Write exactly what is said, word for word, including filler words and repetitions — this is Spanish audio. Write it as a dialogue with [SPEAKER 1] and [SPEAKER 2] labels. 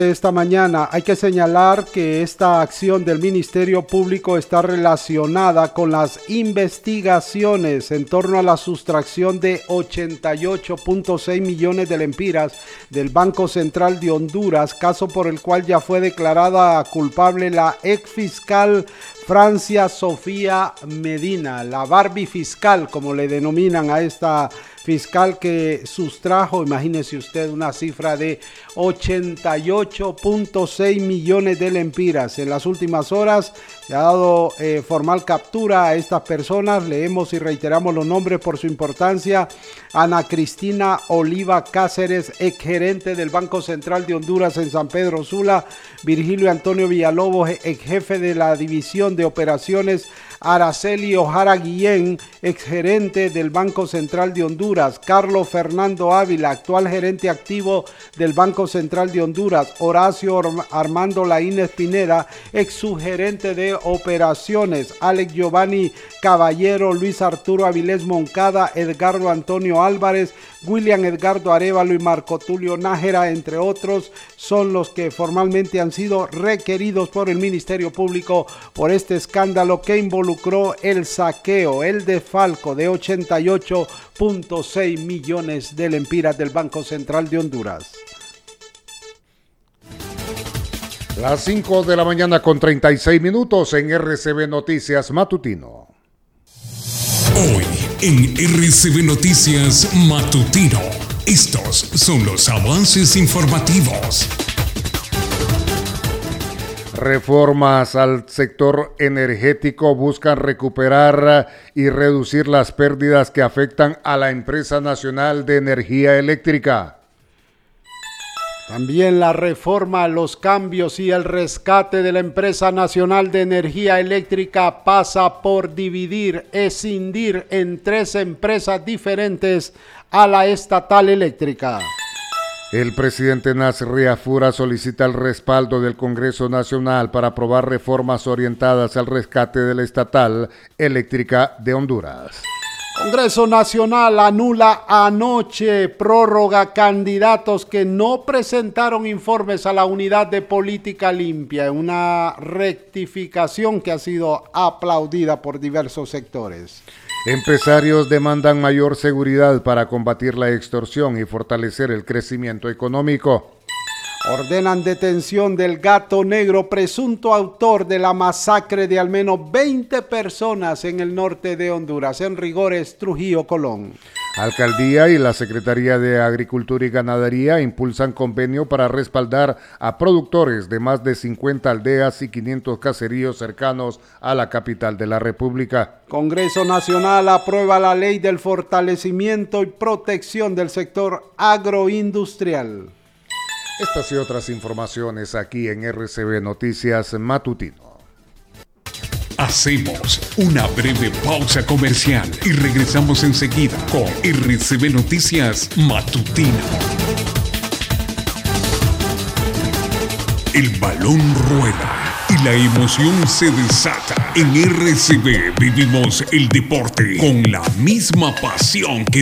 [SPEAKER 1] Esta mañana hay que señalar que esta acción del Ministerio Público está relacionada con las investigaciones en torno a la sustracción de ochenta y ocho punto seis millones de lempiras del Banco Central de Honduras, caso por el cual ya fue declarada culpable la ex fiscal Francia Sofía Medina, la Barbie fiscal, como le denominan a esta fiscal que sustrajo, imagínese usted, una cifra de ochenta y ocho punto seis millones de lempiras. En las últimas horas se ha dado eh, formal captura a estas personas. Leemos y reiteramos los nombres por su importancia: Ana Cristina Oliva Cáceres, ex gerente del Banco Central de Honduras en San Pedro Sula; Virgilio Antonio Villalobos, ex jefe de la División de Operaciones; Araceli Ojara Guillén, ex gerente del Banco Central de Honduras; Carlos Fernando Ávila, actual gerente activo del Banco Central de Honduras; Horacio Armando Laínez Pineda, ex subgerente de operaciones; Alex Giovanni Caballero, Luis Arturo Avilés Moncada, Edgardo Antonio Álvarez, William Edgardo Arévalo y Marco Tulio Nájera, entre otros, son los que formalmente han sido requeridos por el Ministerio Público por este escándalo que involucró el saqueo, el desfalco de ochenta y ocho punto seis millones de lempiras del Banco Central de Honduras.
[SPEAKER 2] Las cinco de la mañana con treinta y seis minutos en R C B Noticias Matutino.
[SPEAKER 3] Hoy en R C B Noticias Matutino, estos son los avances informativos.
[SPEAKER 2] Reformas al sector energético buscan recuperar y reducir las pérdidas que afectan a la Empresa Nacional de Energía Eléctrica.
[SPEAKER 1] También la reforma, los cambios y el rescate de la Empresa Nacional de Energía Eléctrica pasa por dividir, escindir en tres empresas diferentes a la estatal eléctrica.
[SPEAKER 2] El presidente Nasr Riafura solicita el respaldo del Congreso Nacional para aprobar reformas orientadas al rescate de la estatal eléctrica de Honduras.
[SPEAKER 1] Congreso Nacional anula anoche prórroga candidatos que no presentaron informes a la Unidad de Política Limpia, una rectificación que ha sido aplaudida por diversos sectores.
[SPEAKER 2] Empresarios demandan mayor seguridad para combatir la extorsión y fortalecer el crecimiento económico.
[SPEAKER 1] Ordenan detención del Gato Negro, presunto autor de la masacre de al menos veinte personas en el norte de Honduras, en Rigores, Trujillo, Colón.
[SPEAKER 2] Alcaldía y la Secretaría de Agricultura y Ganadería impulsan convenio para respaldar a productores de más de cincuenta aldeas y quinientos caseríos cercanos a la capital de la República.
[SPEAKER 1] Congreso Nacional aprueba la ley del fortalecimiento y protección del sector agroindustrial.
[SPEAKER 2] Estas y otras informaciones aquí en R C B Noticias Matutino.
[SPEAKER 3] Hacemos una breve pausa comercial y regresamos enseguida con R C B Noticias Matutino. El balón rueda y la emoción se desata. En R C B vivimos el deporte con la misma pasión que